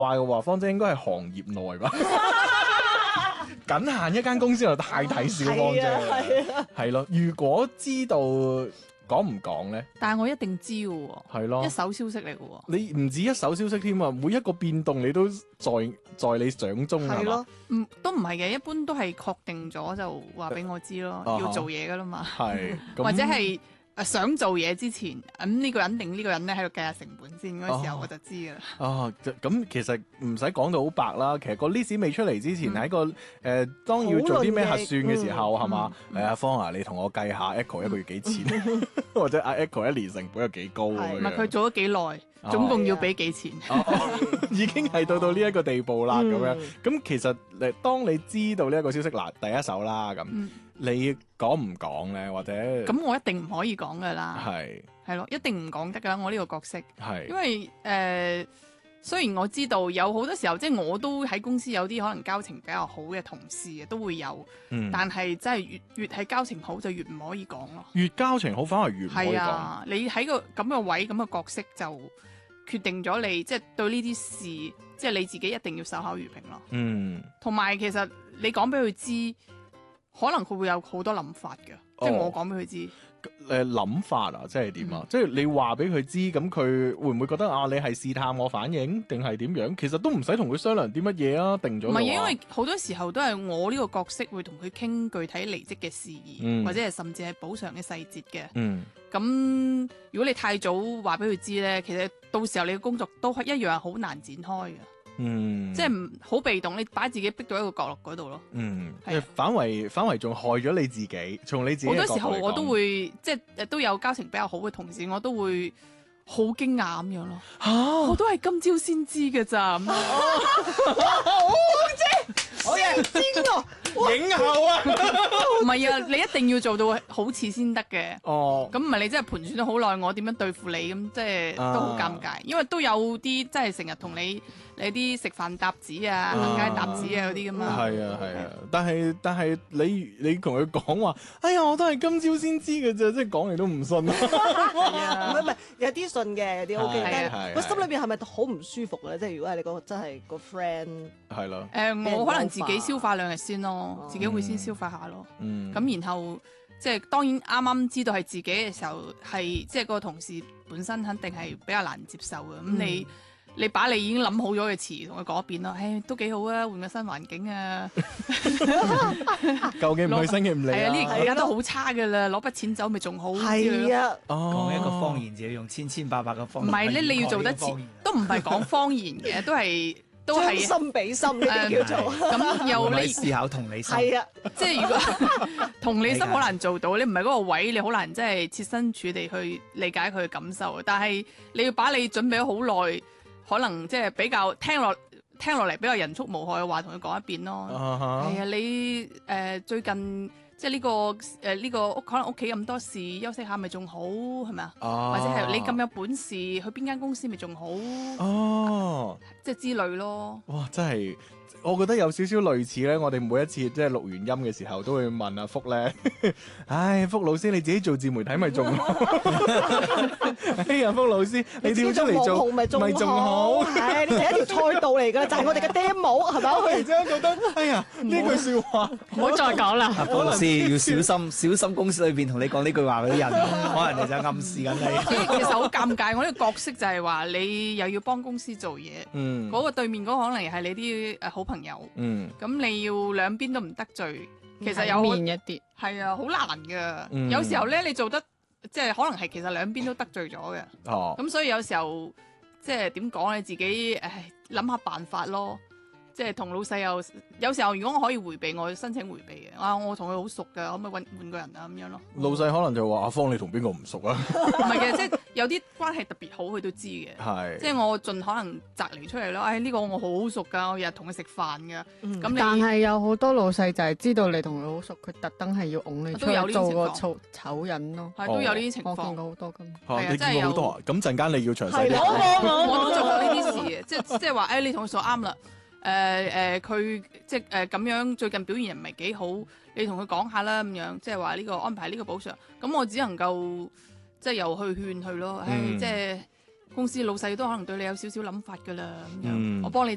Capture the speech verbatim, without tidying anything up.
話嘅話，芳姐應該係行業內吧？僅限一間公司就太睇小芳姐啦，係咯。如果知道講唔講咧？ 但係我一定知嘅喎， 係咯， 一手消息嚟嘅喎。 你唔止一手消息添啊，每一個變動你都在在你掌中係咯。 唔都唔係嘅，一般都係確定咗就話俾我知咯， 啊、 要做嘢噶啦嘛。 係， 或者係。想做嘢之前，咁、嗯、呢、呢個人定呢個人咧喺度計下成本先，嗰、哦、時候我就知噶啦。 啊，咁其實唔使講到好白啦。其實個 list 未出嚟之前，喺、嗯、個誒、呃、當要做啲咩核算嘅時候，係嘛？誒阿芳啊，你同我計下 Echo 一個月幾錢，嗯、或者阿 Echo 一年成本有幾高？唔係佢做咗幾耐，總共要俾幾錢？ 哦哦、已經係到到呢一個地步啦，咁、嗯、樣。咁其實誒，當你知道呢一個消息嗱，第一手啦，咁。嗯你講唔講咧？或者咁我一定唔可以講噶啦， 係係咯，一定唔講得噶。我呢個角色係， 因為誒、呃，雖然我知道有好多時候，即係我都喺公司有啲可能交情比較好嘅同事啊，都會有，嗯、但係真係越越係交情好就越唔可以講咯。 越交情好反而越唔可以講。係啊，你喺個咁嘅位咁嘅角色就決定咗你，即係對呢啲事，即係你自己一定要守口如瓶咯。嗯，同埋其實你講俾佢知。可能佢會有好多諗法嘅，哦、即係我講俾佢知。 誒諗法啊，即係點啊？嗯、即係你話俾佢知，咁佢會唔會覺得啊？你係試探我反應，定係點樣？其實都唔使同佢商量啲乜嘢啊，定咗。唔係，因為好多時候都係我呢個角色會同佢傾具體離職嘅事宜，嗯、或者係甚至係補償嘅細節嘅。嗯。咁如果你太早話俾佢知咧，其實到時候你嘅工作都係一樣好難展開嘅。嗯，即係唔好被動，你把自己逼到一個角落嗰度咯。嗯，係、啊、反為反為仲害咗你自己，從你自己好多時候我都會即係都有交情比較好嘅同事，我都會好驚訝咁樣咯。吓、啊，我都係今朝先知嘅咋。好姐，我係邊個影后啊？ 唔係啊，你一定要做到好似先得嘅。哦，咁唔係你真係盤算咗好耐，我點樣對付你咁，即係都好尷尬。因為都有啲真係成日同你。你啲食飯搭子啊，行街搭子啊嗰啲噶嘛？ 係啊係啊，但係但係你你同佢講話，哎呀我都係今朝先知嘅啫，即係講嚟都唔信。唔係唔係，有啲信嘅，有啲 O K，但係個心裏邊係咪好唔舒服咧？即係如果係你講真係個 friend， 係咯。 誒，我可能自己消化兩日先咯，自己會先消化下咯。嗯。咁然後即係當然啱啱知道係自己嘅時候，係即係個同事本身肯定係比較難接受嘅。咁你。你把你已經諗好咗嘅詞同佢講一遍咯，誒都幾好啊，換個新環境啊， 究竟唔去新嘅唔嚟啊？ 係啊，呢而家都好差噶啦，攞筆錢走咪仲好。 係啊， 講一個方言就要用千千百百個方言。 唔係咧，你要做得似，都唔係講方言嘅，都係都係心比心呢啲叫做。 咁又你思考同理心。 係啊， 即係如果同理心好難做到，你唔係嗰個位，你好難即係設身處地去理解佢嘅感受。但係你要把你準備咗好耐。可能即係比較聽落聽落嚟比較人畜無害嘅話，同佢講一遍咯。係啊、uh huh. 哎，你誒、呃、最近即係、呢、呢個誒呢、呃呢個屋可能屋企咁多事，休息下咪仲好係咪啊？Uh huh. 或者係你咁有本事去邊間公司咪仲好？哦、uh，huh. 即係之類咯。 哇！真係〜我覺得有少少類似咧，我哋每一次即係錄完音嘅時候，都會問阿福咧，唉，福老師你自己做自媒體咪仲好？哎呀，福老師你跳出嚟做咪仲好？ 唉，呢係一條賽道嚟㗎，就係我哋嘅 demo 係咪？ 我突然之間覺得，哎呀，呢句説話唔好再講啦。 福老師要小心，小心公司裏邊同你講呢句話嗰啲人，可能人哋就暗示緊你。 其實好尷尬，我呢個角色就係話你又要幫公司做嘢，嗯，嗰個對面嗰個可能係你啲誒好朋友，嗯，咁你要兩邊都唔得罪，其實有面一啲，係啊，好難噶。嗯、有時候咧，你做得即係可能係其實兩邊都得罪咗嘅，哦，咁所以有時候即係點講咧，自己誒諗下辦法咯。即係同老細又有時候，如果我可以迴避，我申請迴避嘅。啊，我同佢好熟㗎，可唔可以換換個人啊？咁樣咯。 老細可能就話：阿芳，你同邊個唔熟啊？ 唔係嘅，即係有啲關係特別好，佢都知嘅。 係。即係我盡可能摘離出嚟咯。哎，呢個我好熟㗎，我日日同佢食飯㗎。咁、嗯、你但係有好多老細就係知道你同佢好熟，佢特登係要擁你出去做個醜醜人咯。 係都有呢啲情況。 我見過好多咁。 係啊，你見過好多啊？咁陣間你要詳細啲。 我都做過呢啲事嘅，即係即係話，誒你同佢熟啱啦。誒誒，佢、呃呃、即係誒咁樣最近表現又唔係幾好，你同佢講下啦咁樣，即係話呢個安排呢個補償，咁我只能夠即係又去勸佢咯，唉、嗯，即係公司老細都可能對你有少少諗法㗎啦，咁樣，嗯、我幫你。